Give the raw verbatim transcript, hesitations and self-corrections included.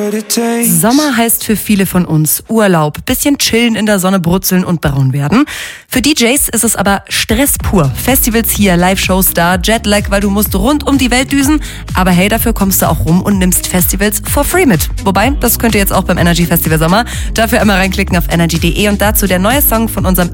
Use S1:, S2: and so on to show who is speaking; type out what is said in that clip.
S1: Sommer heißt für viele von uns Urlaub, bisschen chillen, in der Sonne brutzeln und braun werden. Für D Js ist es aber Stress pur. Festivals hier, Live-Shows da, Jetlag, weil du musst rund um die Welt düsen. Aber hey, dafür kommst du auch rum und nimmst Festivals for free mit. Wobei, das könnt ihr jetzt auch beim Energy Festival Sommer. Dafür einmal reinklicken auf energy punkt de und dazu der neue Song von unserem